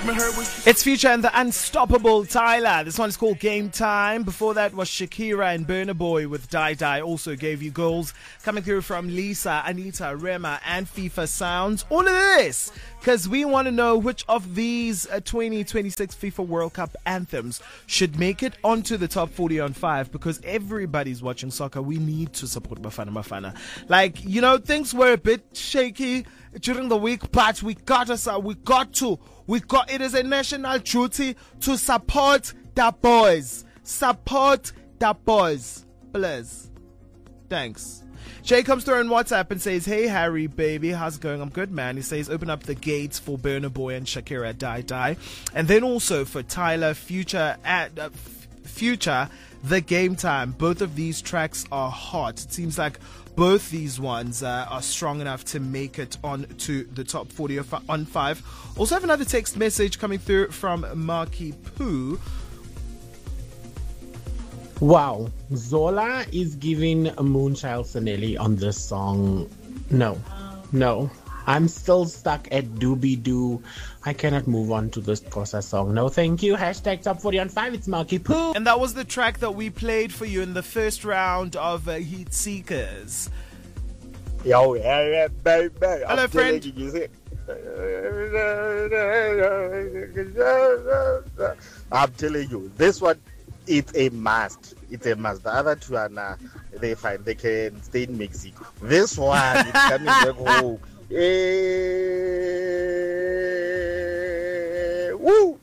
It's Future and the Unstoppable Tyler. This one's called Game Time. Before that was Shakira and Burna Boy with Die Die. Also gave you goals coming through from Lisa, Anita, Rema, and FIFA Sounds. All of this because we want to know which of these 2026 FIFA World Cup anthems should make it onto the top 40 on 5, because everybody's watching soccer. We need to support Bafana. Like, you know, things were a bit shaky during the week, but it is a national duty to support the boys. Support the boys. Please. Thanks. Jay comes through on WhatsApp and says, "Hey Harry, baby, how's it going? I'm good, man." He says, "Open up the gates for Burna Boy and Shakira, Die Die." And then also for Tyler, Future, The Game Time. Both of these tracks are hot. It seems like both these ones are strong enough to make it on to the top 40 on 5. Also have another text message coming through from Marky Poo. Wow, Zola is giving Moonchild Sanelli on this song. No. I'm still stuck at Doobie Doo. I cannot move on to this process song. No, thank you. Hashtag top 40 on 5. It's Marky Poo. And that was the track that we played for you in the first round of Heat Seekers. Yo, yeah, baby. Hello, friend. I'm telling you, this one, it's a must. It's a must. The other two are they fine. They can stay in Mexico. This one is coming back home. Woo!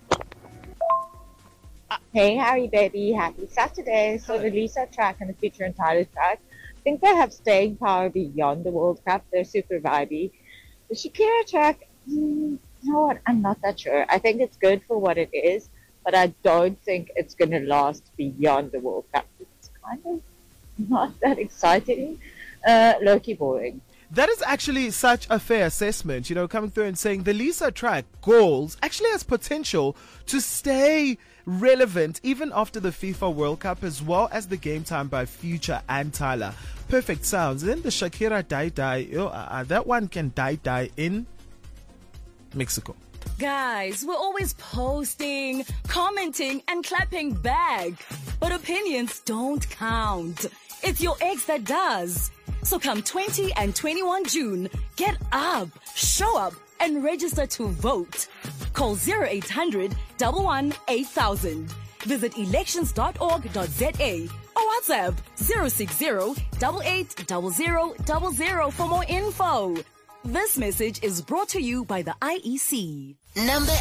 Hey, Harry, baby. Happy Saturday. So the Lisa track and the Future and Tyler track, I think they have staying power beyond the World Cup. They're super vibey. The Shakira track, you know what? I'm not that sure. I think it's good for what it is, but I don't think it's going to last beyond the World Cup. It's kind of not that exciting. Low-key boring. That is actually such a fair assessment, you know, coming through and saying the Lisa track, Goals, actually has potential to stay relevant even after the FIFA World Cup, as well as the Game Time by Future and Tyler. Perfect sounds. Then the Shakira Die Die, that one can die in Mexico. Guys, we're always posting, commenting, and clapping back. But opinions don't count. It's your ex that does. So come 20 and 21 June, get up, show up, and register to vote. Call 0800 11 8000. Visit elections.org.za or WhatsApp 060 8800 00 for more info. This message is brought to you by the IEC. Number